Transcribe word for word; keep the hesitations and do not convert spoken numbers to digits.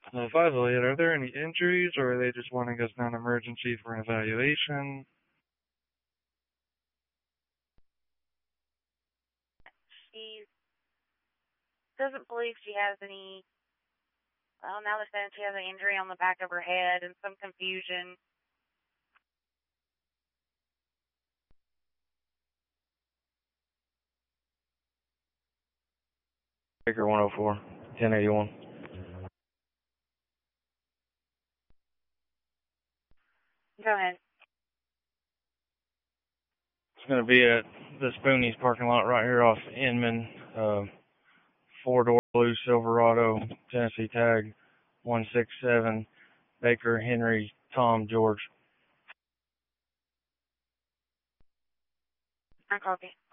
Uh, five Elliot, are there any injuries, or are they just wanting us non-emergency for an evaluation? She doesn't believe she has any. Well, now they're saying she has an injury on the back of her head and some confusion. Baker one oh four, ten eighty-one. Go ahead. It's going to be at the Spoonies parking lot right here off Inman. Uh, four-door blue Silverado, Tennessee tag, one six seven, Baker Henry Tom George. I copy.